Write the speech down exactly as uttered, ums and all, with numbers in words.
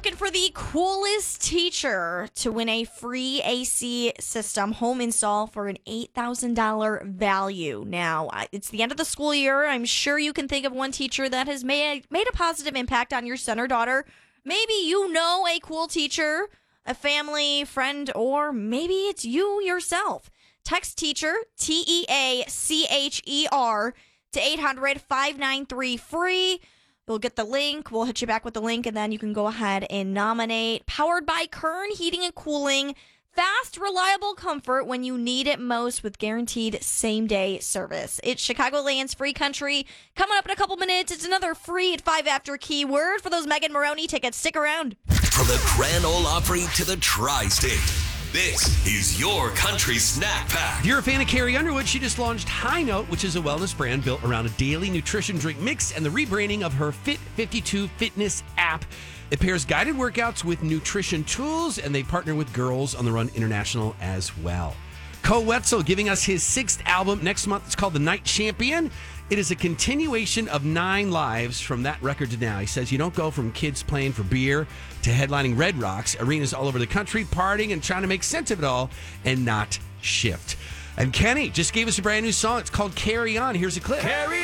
looking for the coolest teacher to win a free A C system home install for an eight thousand dollars value. Now, it's the end of the school year. I'm sure you can think of one teacher that has made, made a positive impact on your son or daughter. Maybe you know a cool teacher, a family, friend, or maybe it's you yourself. Text teacher, T E A C H E R, to eight hundred, five nine three, free. You'll get the link. We'll hit you back with the link, and then you can go ahead and nominate. Powered by Kern Heating and Cooling. Fast, reliable comfort when you need it most with guaranteed same-day service. It's Chicagoland's free country. Coming up in a couple minutes, it's another free at five after keyword for those Megan Maroney tickets. Stick around. From the Grand Ole Opry to the Tri-State, this is your country snack pack. If you're a fan of Carrie Underwood, she just launched High Note, which is a wellness brand built around a daily nutrition drink mix and the rebranding of her Fit fifty-two fitness app. It pairs guided workouts with nutrition tools, and they partner with Girls on the Run International as well. Cole Wetzel giving us his sixth album next month. It's called The Night Champion. It is a continuation of Nine Lives from that record to now. He says you don't go from kids playing for beer to headlining Red Rocks, arenas all over the country, partying and trying to make sense of it all and not shift. And Kenny just gave us a brand new song. It's called Carry On. Here's a clip. Carry